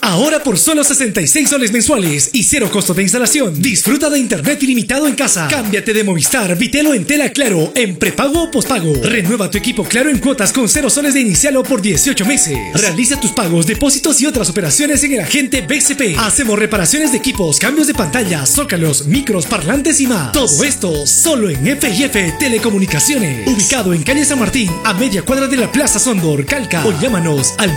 Ahora por solo 66 soles mensuales y cero costo de instalación. Disfruta de internet ilimitado en casa. Cámbiate de Movistar, Vitelo en Tela Claro en prepago o pospago. Renueva tu equipo Claro en cuotas con 0 soles de inicial o por 18 meses. Realiza tus pagos, depósitos y otras operaciones en el agente BCP. Hacemos reparaciones de equipos, cambios de pantalla, zócalos, micros, parlantes y más. Todo esto solo en F&F Telecomunicaciones. Ubicado en calle San Martín, a media cuadra de la Plaza Sondor, Calca. O llámanos al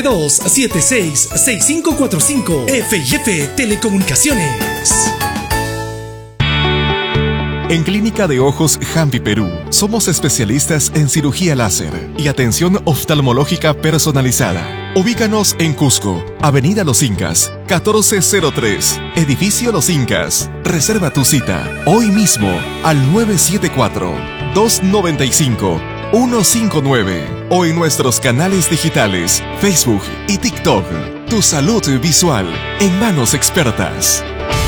992-766545. F&F Telecomunicaciones. En Clínica de Ojos Jampi Perú, somos especialistas en cirugía láser y atención oftalmológica personalizada. Ubícanos en Cusco, Avenida Los Incas, 1403, Edificio Los Incas. Reserva tu cita hoy mismo al 974-295-159 o en nuestros canales digitales, Facebook y TikTok. Tu salud visual en manos expertas.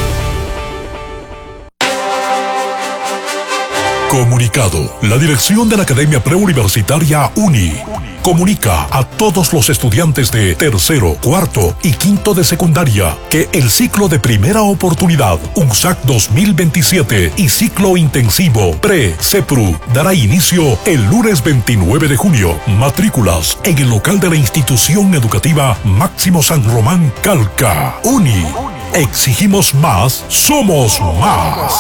Comunicado. La dirección de la Academia Preuniversitaria UNI comunica a todos los estudiantes de tercero, cuarto y quinto de secundaria que el ciclo de primera oportunidad, UNSAC 2027 y ciclo intensivo Pre-CEPRU dará inicio el lunes 29 de junio. Matrículas en el local de la institución educativa Máximo San Román Calca. UNI. Exigimos más, somos más.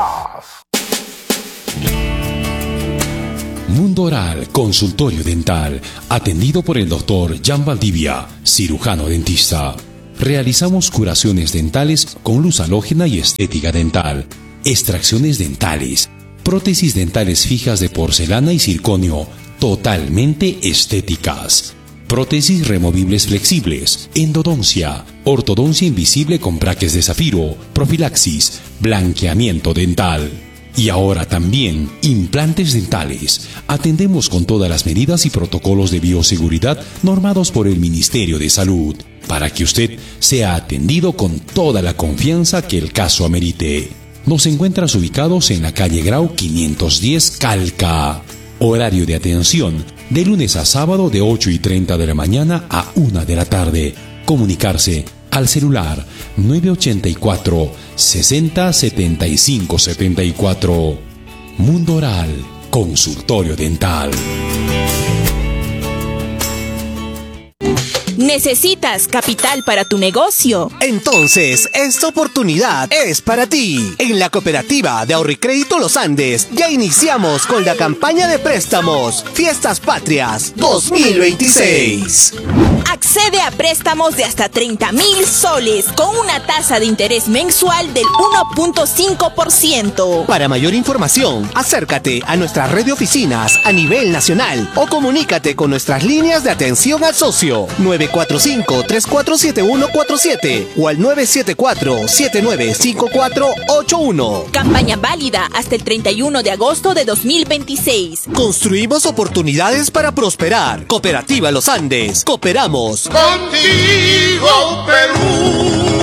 Mundo Oral, consultorio dental, atendido por el Dr. Jan Valdivia, cirujano dentista. Realizamos curaciones dentales con luz halógena y estética dental, extracciones dentales, prótesis dentales fijas de porcelana y circonio, totalmente estéticas. Prótesis removibles flexibles, endodoncia, ortodoncia invisible con braques de zafiro, profilaxis, blanqueamiento dental. Y ahora también implantes dentales. Atendemos con todas las medidas y protocolos de bioseguridad normados por el Ministerio de Salud, para que usted sea atendido con toda la confianza que el caso amerite. Nos encuentras ubicados en la calle Grau 510 Calca. Horario de atención de lunes a sábado de 8:30 de la mañana a 1 de la tarde. Comunicarse al celular 984 60 75 74. Mundo Oral, consultorio dental. ¿Necesitas capital para tu negocio? Entonces, esta oportunidad es para ti. En la Cooperativa de Ahorro y Crédito Los Andes ya iniciamos con la campaña de préstamos Fiestas Patrias 2026. Accede a préstamos de hasta 30,000 soles con una tasa de interés mensual del 1.5%. Para mayor información, acércate a nuestra red de oficinas a nivel nacional o comunícate con nuestras líneas de atención al socio 945-347147 o al 974-795481. Campaña válida hasta el 31 de agosto de 2026. Construimos oportunidades para prosperar. Cooperativa Los Andes. Cooperamos contigo, Perú.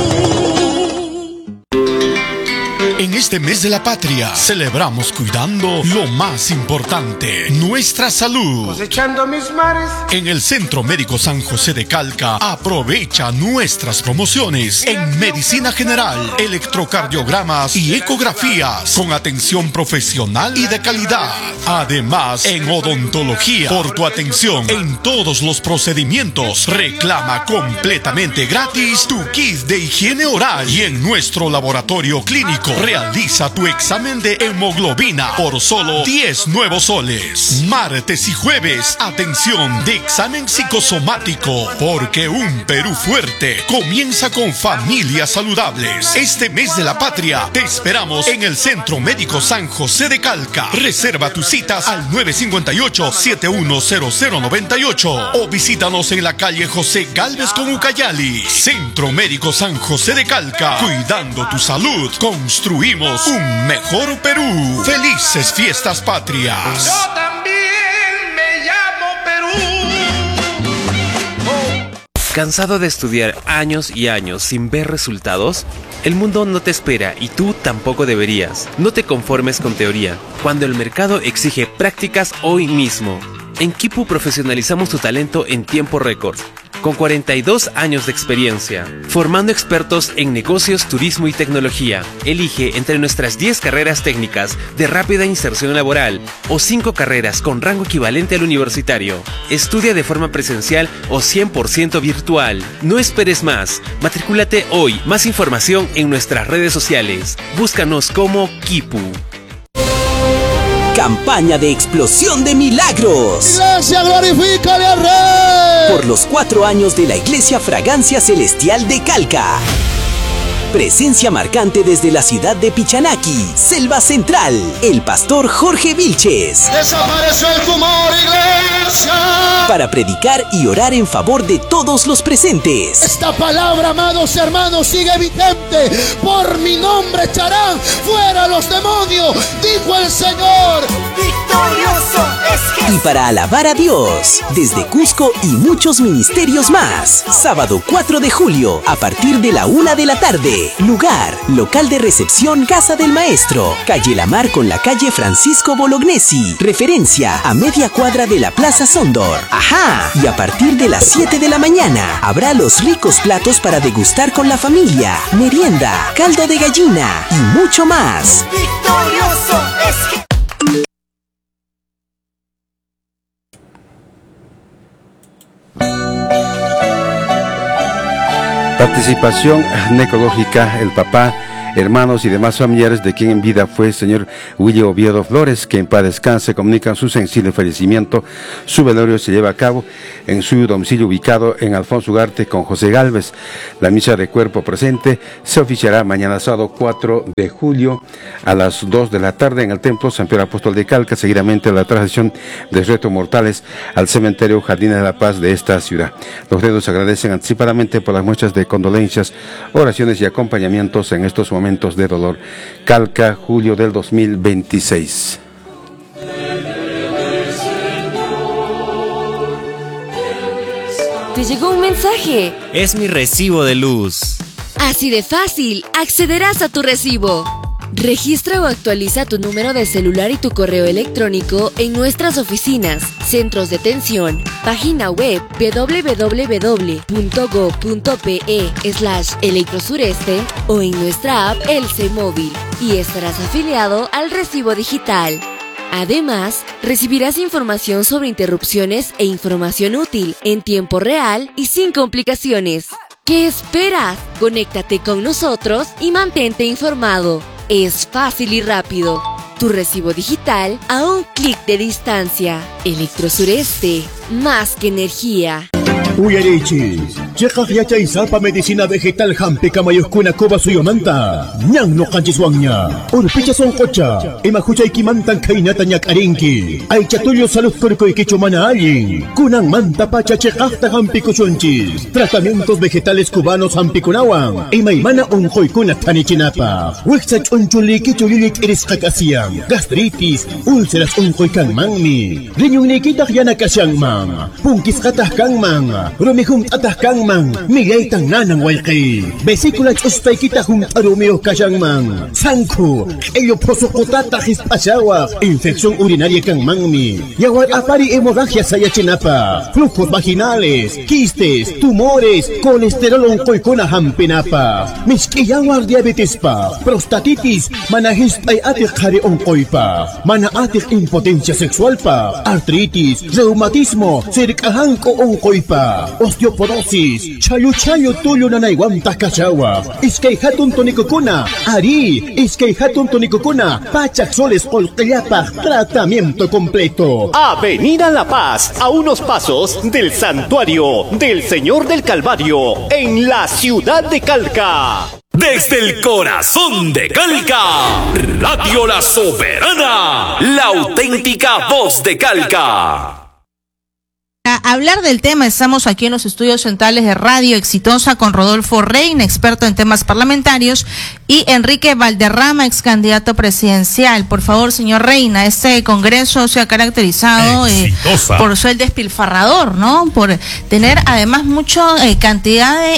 En este mes de la patria, celebramos cuidando lo más importante, nuestra salud. Cosechando mis mares. En el Centro Médico San José de Calca, aprovecha nuestras promociones en medicina general, electrocardiogramas y ecografías con atención profesional y de calidad. Además, en odontología, por tu atención en todos los procedimientos, reclama completamente gratis tu kit de higiene oral y en nuestro laboratorio clínico realiza tu examen de hemoglobina por solo 10 nuevos soles. Martes y jueves, atención de examen psicosomático, porque un Perú fuerte comienza con familias saludables. Este mes de la patria te esperamos en el Centro Médico San José de Calca. Reserva tus citas al 958-710098 o visítanos en la calle José Gálvez con Ucayali. Centro Médico San José de Calca, cuidando tu salud, construimos un mejor Perú. Felices fiestas patrias. Yo también me llamo Perú. ¿Cansado de estudiar años y años sin ver resultados? El mundo no te espera y tú tampoco deberías. No te conformes con teoría, cuando el mercado exige prácticas hoy mismo. En Kipu profesionalizamos tu talento en tiempo récord. con 42 años de experiencia, formando expertos en negocios, turismo y tecnología. Elige entre nuestras 10 carreras técnicas de rápida inserción laboral o 5 carreras con rango equivalente al universitario. Estudia de forma presencial o 100% virtual. No esperes más. Matricúlate hoy. Más información en nuestras redes sociales. Búscanos como Kipu. Campaña de explosión de milagros. Iglesia, glorifícale al Rey. Por los 4 años de la Iglesia Fragancia Celestial de Calca. Presencia marcante desde la ciudad de Pichanaki, Selva Central, el pastor Jorge Vilches. Desapareció el tumor, iglesia. Para predicar y orar en favor de todos los presentes. Esta palabra, amados hermanos, sigue vigente. Por mi nombre echarán fuera los demonios, dijo el Señor. Victorioso es Jesús. Y para alabar a Dios, desde Cusco y muchos ministerios más. Sábado 4 de julio, a partir de la 1 de la tarde. Lugar, local de recepción Casa del Maestro, calle La Mar con la calle Francisco Bolognesi. Referencia a media cuadra de la Plaza Sondor. ¡Ajá! Y a partir de las 7 de la mañana habrá los ricos platos para degustar con la familia, merienda, caldo de gallina y mucho más. Victorioso es Jesús. Participación necrológica, el papá, hermanos y demás familiares de quien en vida fue el señor Willy Oviedo Flores, que en paz descanse, comunican su sensible fallecimiento. Su velorio se lleva a cabo en su domicilio ubicado en Alfonso Ugarte con José Gálvez. La misa de cuerpo presente se oficiará mañana sábado 4 de julio a las 2 de la tarde en el Templo San Pedro Apóstol de Calca, seguidamente la transacción de restos mortales al cementerio Jardines de la Paz de esta ciudad. Los dedos agradecen anticipadamente por las muestras de condolencias, oraciones y acompañamientos en estos momentos de dolor. Calca, julio del 2026. Te llegó un mensaje. Es mi recibo de luz. Así de fácil, accederás a tu recibo. Registra o actualiza tu número de celular y tu correo electrónico en nuestras oficinas, centros de atención, página web www.go.pe/electrosureste o en nuestra app Elce Móvil y estarás afiliado al recibo digital. Además, recibirás información sobre interrupciones e información útil en tiempo real y sin complicaciones. ¿Qué esperas? Conéctate con nosotros y mantente informado. Es fácil y rápido. Tu recibo digital a un clic de distancia. Electrosureste, más que energía. Uyarichis, chekaj yachay sapa medicina vegetal hampi kamayuskuna kuba suyomanta. Nyang no kanchiswangnya. Urpicha son kocha. Imahuchay kimantan kainata nyak arinki. Ay chatulyo salud kurkoy kichumana alin. Kunang manta pacha chekajta hampi kuchunchis. Tratamientos vegetales cubanos hampi kunawan. Imaymana unjoy kuna tanichinapa. Wixach unchuli kichulilik iris kakasiyan. Gastritis, úlceras unjoy kangmangmi. Rinyong nikitak yana kasyangmang. Pungkis katah kangmang. Rumihum atah kangmang, migay tang nanang walki. Vesícula chustay kita hum arumio kasyangmang. Sangku, ello prosokotata hispasyawak. Infección urinaria kangmangmi. Yawar apari hemorragia sayachinapa. Flujos vaginales, quistes, tumores, colesterol onkoykuna hampinapa. Miskiyawar diabetes pa, prostatitis, manahistay atik hari onkoypa. Mana atik impotencia sexual pa, artritis, reumatismo, sirikahanko onkoypa. Osteoporosis, chayu tuyo nanayguanta kachawa. Iskay hatun tonikukuna, ari, iskay hatun tonikukuna, pachak soles olqillapa, tratamiento completo. Avenida La Paz, a unos pasos del Santuario del Señor del Calvario, en la ciudad de Calca. Desde el corazón de Calca, Radio La Soberana, la auténtica voz de Calca. Para hablar del tema, estamos aquí en los estudios centrales de Radio Exitosa con Rodolfo Reina, experto en temas parlamentarios, y Enrique Valderrama, ex candidato presidencial. Por favor, señor Reina, este congreso se ha caracterizado por ser despilfarrador, ¿no? Por tener además mucha cantidad de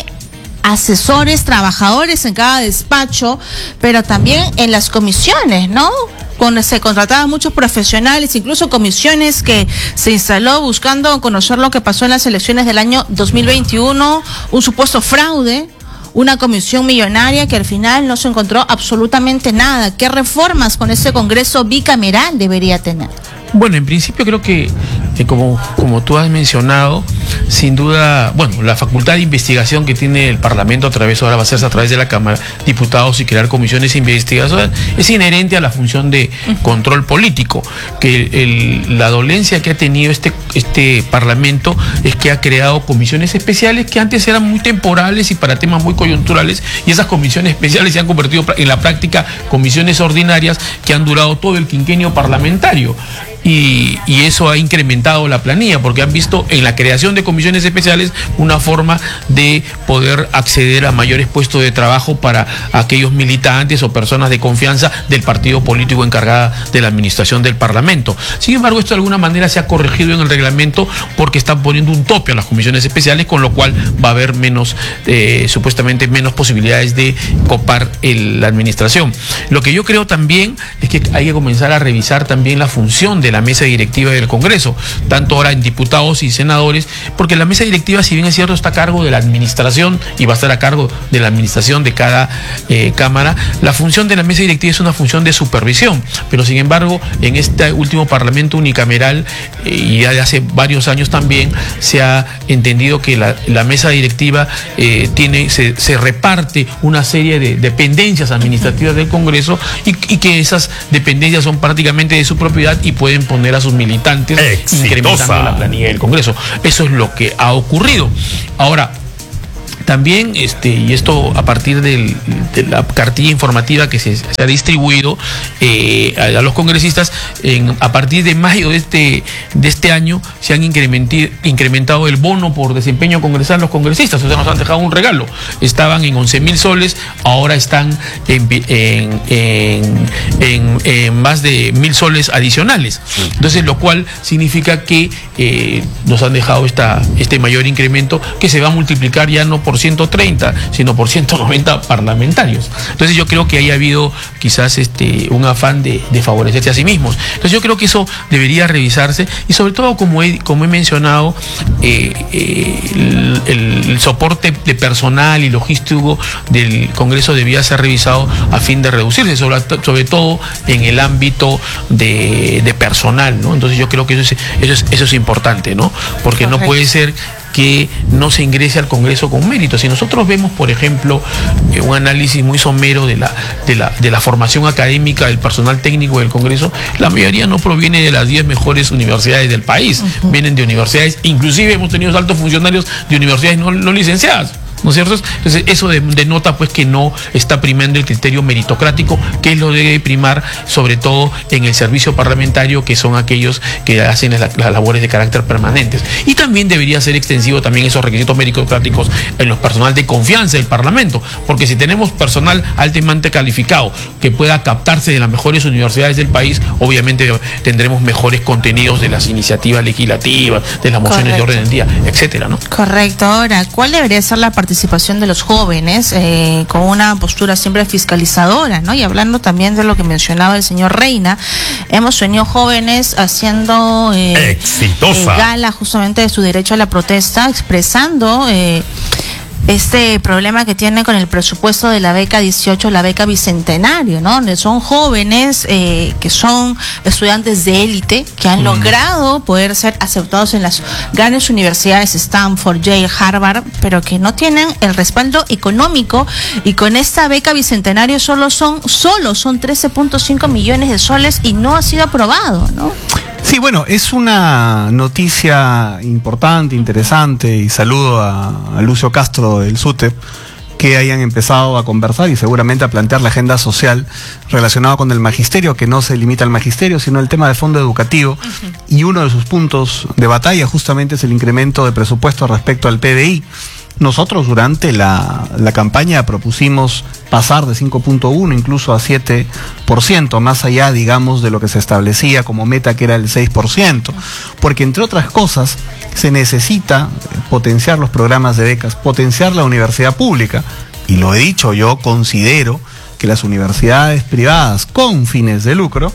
asesores, trabajadores en cada despacho, pero también en las comisiones, ¿no? se contrataban muchos profesionales, incluso comisiones que se instaló buscando conocer lo que pasó en las elecciones del año 2021, un supuesto fraude, una comisión millonaria que al final no se encontró absolutamente nada. ¿Qué reformas con ese Congreso bicameral debería tener? Bueno, en principio creo que como tú has mencionado, sin duda, bueno, la facultad de investigación que tiene el Parlamento ahora va a hacerse a través de la Cámara de Diputados y crear comisiones de investigación es inherente a la función de control político, que la dolencia que ha tenido este Parlamento es que ha creado comisiones especiales que antes eran muy temporales y para temas muy coyunturales, y esas comisiones especiales se han convertido en la práctica comisiones ordinarias que han durado todo el quinquenio parlamentario. Y eso ha incrementado la planilla, porque han visto en la creación de comisiones especiales una forma de poder acceder a mayores puestos de trabajo para aquellos militantes o personas de confianza del partido político encargada de la administración del Parlamento. Sin embargo, esto de alguna manera se ha corregido en el reglamento porque están poniendo un tope a las comisiones especiales, con lo cual va a haber supuestamente menos posibilidades de copar la administración. Lo que yo creo también es que hay que comenzar a revisar también la función de la mesa directiva del Congreso, tanto ahora en diputados y senadores, porque la mesa directiva, si bien es cierto, está a cargo de la administración y va a estar a cargo de la administración de cada cámara. La función de la mesa directiva es una función de supervisión, pero sin embargo en este último Parlamento unicameral y ya de hace varios años también se ha entendido que la mesa directiva se reparte una serie de dependencias administrativas del Congreso y que esas dependencias son prácticamente de su propiedad y pueden poner a sus militantes incrementando la planilla del Congreso. Eso es lo que ha ocurrido. Ahora, también, y esto a partir de la cartilla informativa que se ha distribuido a los congresistas, a partir de mayo de este año se han incrementado el bono por desempeño congresal los congresistas, o sea, nos han dejado un regalo. Estaban en 11,000 soles, ahora están en más de 1,000 soles adicionales. Entonces, lo cual significa que nos han dejado este mayor incremento que se va a multiplicar ya no por 130, sino por 190 parlamentarios. Entonces yo creo que haya habido quizás un afán de favorecerse a sí mismos. Entonces yo creo que eso debería revisarse, y sobre todo, como he mencionado, el soporte de personal y logístico del Congreso debía ser revisado a fin de reducirse, sobre todo en el ámbito de personal, ¿no? Entonces yo creo que eso es importante, ¿no? Porque no puede ser que no se ingrese al Congreso con mérito. Si nosotros vemos, por ejemplo, un análisis muy somero de la formación académica del personal técnico del Congreso, la mayoría no proviene de las 10 mejores universidades del país, vienen de universidades, inclusive hemos tenido altos funcionarios de universidades no licenciadas, ¿no es cierto? Entonces eso denota pues que no está primando el criterio meritocrático, que es lo que debe primar, sobre todo en el servicio parlamentario, que son aquellos que hacen las labores de carácter permanentes. Y también debería ser extensivo también esos requisitos meritocráticos en los personal de confianza del Parlamento, porque si tenemos personal altamente calificado que pueda captarse de las mejores universidades del país, obviamente tendremos mejores contenidos de las iniciativas legislativas, de las mociones de orden del día, etcétera, ¿no? Correcto. Ahora, ¿cuál debería ser la participación de los jóvenes con una postura siempre fiscalizadora, ¿no? Y hablando también de lo que mencionaba el señor Reina, hemos tenido jóvenes haciendo gala justamente de su derecho a la protesta, expresando este problema que tiene con el presupuesto de la beca 18, la beca Bicentenario, ¿no? Donde son jóvenes que son estudiantes de élite, que han logrado poder ser aceptados en las grandes universidades Stanford, Yale, Harvard, pero que no tienen el respaldo económico, y con esta beca Bicentenario solo son 13.5 millones de soles y no ha sido aprobado, ¿no? Sí, bueno, es una noticia importante, interesante, y saludo a Lucio Castro del SUTEP, que hayan empezado a conversar y seguramente a plantear la agenda social relacionada con el magisterio, que no se limita al magisterio, sino el tema de fondo educativo. Y uno de sus puntos de batalla justamente es el incremento de presupuesto respecto al PBI. Nosotros durante la campaña propusimos pasar de 5.1 incluso a 7%, más allá, digamos, de lo que se establecía como meta, que era el 6%, porque entre otras cosas se necesita potenciar los programas de becas, potenciar la universidad pública, y lo he dicho, yo considero que las universidades privadas con fines de lucro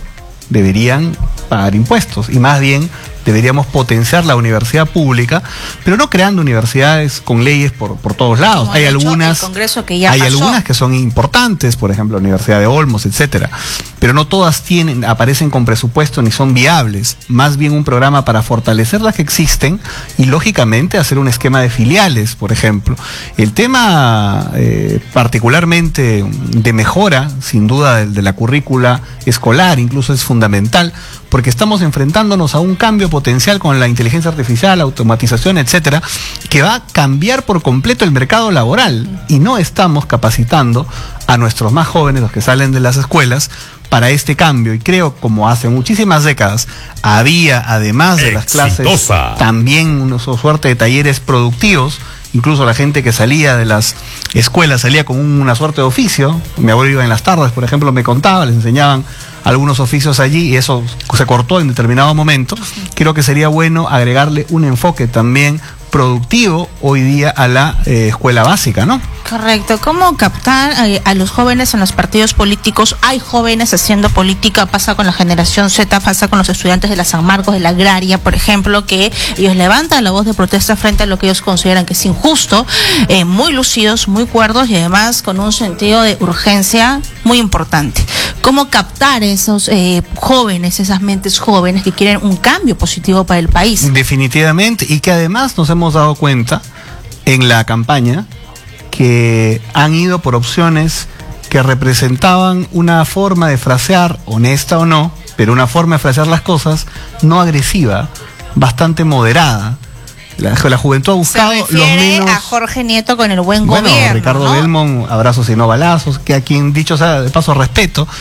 deberían pagar impuestos y más bien deberíamos potenciar la universidad pública, pero no creando universidades con leyes por todos lados. Como Hay el algunas, Congreso que ya hay pasó. algunas que son importantes, por ejemplo, la Universidad de Olmos, etcétera, pero no todas aparecen con presupuesto ni son viables. Más bien un programa para fortalecer las que existen y lógicamente hacer un esquema de filiales, por ejemplo. El tema particularmente de mejora, sin duda, de la currícula escolar, incluso es fundamental, porque estamos enfrentándonos a un cambio potencial con la inteligencia artificial, automatización, etcétera, que va a cambiar por completo el mercado laboral y no estamos capacitando a nuestros más jóvenes, los que salen de las escuelas, para este cambio. Y creo, como hace muchísimas décadas, había, además de las clases, también una suerte de talleres productivos. Incluso la gente que salía de las escuelas salía con una suerte de oficio. Mi abuelo iba en las tardes, por ejemplo, me contaba, les enseñaban algunos oficios allí y eso se cortó en determinado momento. Creo que sería bueno agregarle un enfoque también productivo hoy día a la escuela básica, ¿no? Correcto. ¿Cómo captar a los jóvenes en los partidos políticos? Hay jóvenes haciendo política, pasa con la generación Z, pasa con los estudiantes de la San Marcos, de la Agraria, por ejemplo, que ellos levantan la voz de protesta frente a lo que ellos consideran que es injusto, muy lucidos, muy cuerdos y además con un sentido de urgencia muy importante. ¿Cómo captar esos jóvenes, esas mentes jóvenes que quieren un cambio positivo para el país? Definitivamente, y que además nos hemos dado cuenta en la campaña que han ido por opciones que representaban una forma de frasear, honesta o no, pero una forma de frasear las cosas no agresiva, bastante moderada. La juventud ha buscado los menos... a Jorge Nieto con el buen gobierno, Ricardo ¿no? Belmont, abrazos y no balazos, que a quien, dicho sea de paso, respeto,